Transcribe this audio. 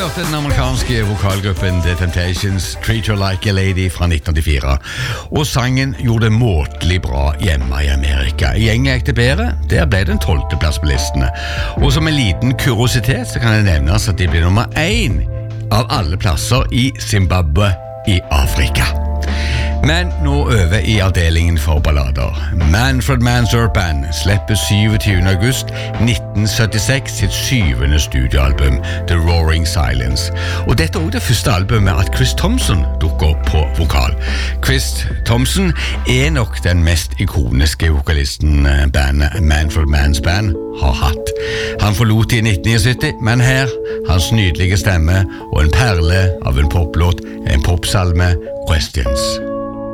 hørte den amerikanske vokalgruppen The Temptations Treat Her Like a Lady fra 1984, og sangen gjorde det måtelig bra hjemme i Amerika. I England gikk det bedre, der ble den 12. plass på listene. Og som en liten kuriositet så kan det nevnes at de ble nummer 1 av alle plasser i Zimbabwe i Afrika. Men nå over i avdelingen for ballader. Manfred Mann's Earth Band slipper 27. august 1976 sitt 7. studioalbum, The Roaring Silence. Og dette er også det første albumet at Chris Thompson dukker opp på vokal. Chris Thompson er nok den mest ikoniske vokalisten bandet Manfred Mann's Band har hatt. Han forlot i 1979, men her, hans nydelige stemme og en perle av en poplåt, en popsalme, Questions.